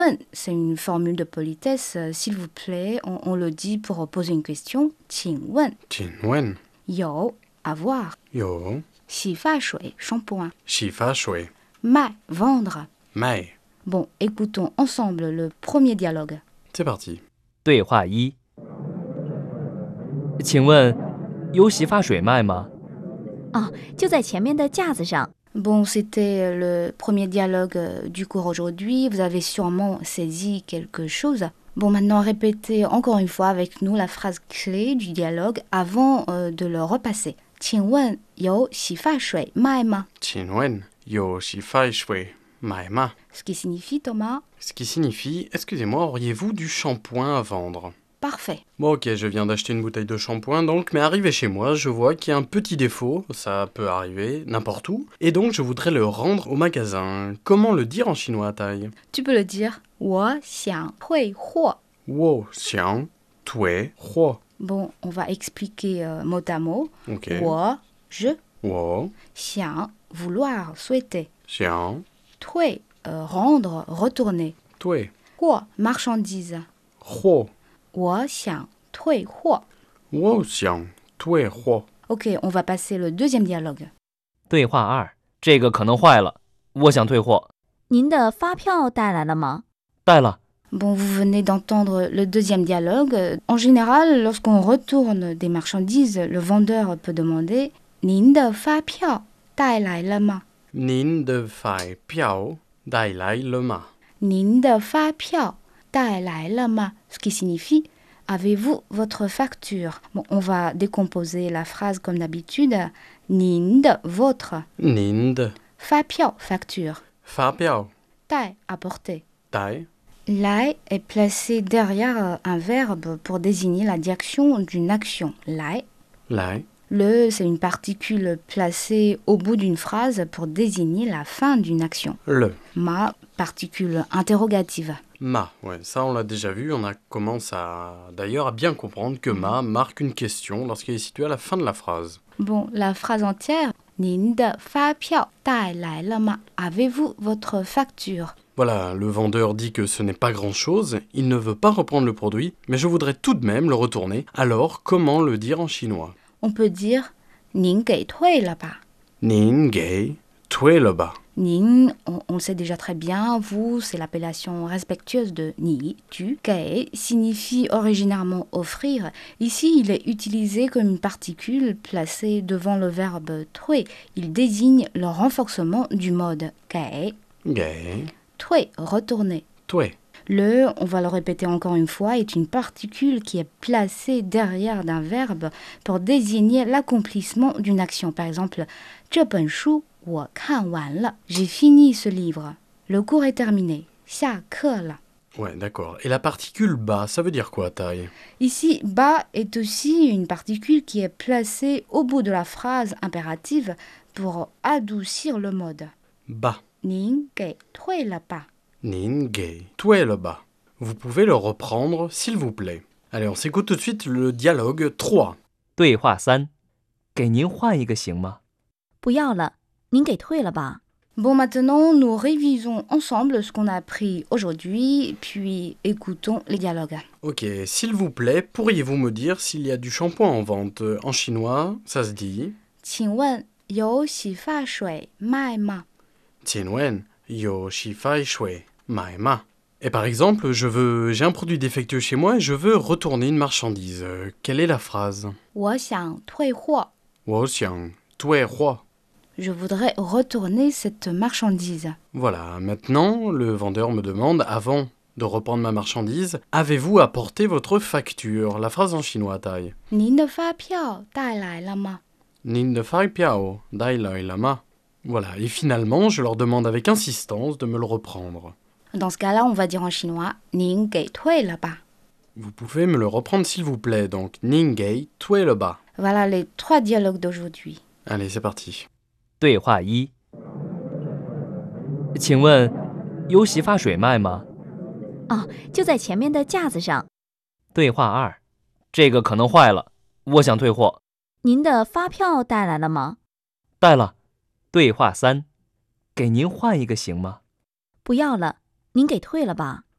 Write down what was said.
C'est une formule de politesse. S'il vous plaît, on le dit pour poser une question. 请问请问有 avoir 有洗发水 shampoing 洗发水卖 vendre. 卖 Bon, écoutons ensemble le premier dialogue. C'est parti. 对话一：请问有洗发水卖吗？ 就在前面的架子上。 Bon, c'était le premier dialogue du cours aujourd'hui. Vous avez sûrement saisi quelque chose. Bon, maintenant, répétez encore une fois avec nous la phrase clé du dialogue avant de le repasser. 请问有洗发水卖吗？ 请问有洗发水买吗 Ce qui signifie, Thomas, Ce qui signifie, excusez-moi, auriez-vous du shampoing à vendre? parfait. Bon ok, je viens d'acheter une bouteille de shampoing donc, mais arrivé chez moi, je vois qu'il y a un petit défaut, ça peut arriver n'importe où, et donc je voudrais le rendre au magasin. Comment le dire en chinois, Taille? Tu peux le dire. 我想退货. Wo xiang tui huo. Bon, on va expliquer mot à mot. Ok. 我 je, Wo 想 vouloir, souhaiter. xiang 退 rendre, retourner. tui 货 marchandise. huo. 我想退货. Wo xiang tui huo. Ok, on va passer le deuxième dialogue. 对话二：这个可能坏了，我想退货。 您的发票带来了吗？ 带了。 Bon, vous venez d'entendre le deuxième dialogue. En général, lorsqu'on retourne des marchandises, le vendeur peut demander « 您的发票带来了吗？ Nin de fai piao dai lai le ma. 您的发票带来了吗？ Ce qui signifie « Avez-vous votre facture ?» Bon, on va décomposer la phrase comme d'habitude. « 您的 votre Nin de » 发票 facture. fa piao 带 apporter. dai Lai est placé derrière un verbe pour désigner la direction d'une action. Lai. lai Le, c'est une particule placée au bout d'une phrase pour désigner la fin d'une action. le. Ma, particule interrogative. Ma, ouais, ça on l'a déjà vu, commence d'ailleurs à bien comprendre que ma marque une question lorsqu'elle est située à la fin de la phrase. Bon, la phrase entière. 您的发票带来了吗? Avez-vous votre facture? Voilà, le vendeur dit que ce n'est pas grand-chose, il ne veut pas reprendre le produit, mais je voudrais tout de même le retourner. Alors, comment le dire en chinois? On peut dire 您给退了吧? Nin gei tui le ba. Nin, on le sait déjà très bien, vous, c'est l'appellation respectueuse de ni, tu. Gei signifie originairement offrir. Ici, il est utilisé comme une particule placée devant le verbe tui. Il désigne le renforcement du mode gei. Gei Tui, retourner. tui. Le, on va le répéter encore une fois, est une particule qui est placée derrière d'un verbe pour désigner l'accomplissement d'une action. Par exemple, 这本书我看完了. J'ai fini ce livre. Le cours est terminé. 下课了. Ouais, d'accord. Et la particule ba, ça veut dire quoi, Taille? Ici, ba est aussi une particule qui est placée au bout de la phrase impérative pour adoucir le mode. Ba. 您给退了吧? Nin gei tui le ba. Vous pouvez le reprendre, s'il vous plaît. Allez, on s'écoute tout de suite le dialogue 3. 对话三：给您换一个行吗？ 不要了，您给退了吧。 Bon, maintenant, nous révisons ensemble ce qu'on a appris aujourd'hui, puis écoutons les dialogues. Ok, s'il vous plaît, pourriez-vous me dire s'il y a du shampoing en vente? En chinois, ça se dit 请问有洗发水卖吗? Tianwen yo shifai shui mai ma. Et par exemple, j'ai un produit défectueux chez moi et je veux retourner une marchandise. Quelle est la phrase? 我想退货. Wo xiang tui huo. Je voudrais retourner cette marchandise. Voilà, maintenant, le vendeur me demande, avant de reprendre ma marchandise, avez-vous apporté votre facture? La phrase en chinois, Taille. 您的发票带来了吗? Nin de fai piao, dai lai lama. Voilà, et finalement, je leur demande avec insistance de me le reprendre. Dans ce cas-là, on va dire en chinois 您给退了吧? Vous pouvez me le reprendre s'il vous plaît, donc Ningei tue le ba. Voilà les 3 dialogues d'aujourd'hui. Allez, c'est parti. 对话一：请问有洗发水卖吗？ 就在前面的架子上。 对话二：这个可能坏了，我想退货。 您的发票带来了吗？ 带了。对话三：给您换一个行吗？ 不要了，您给退了吧。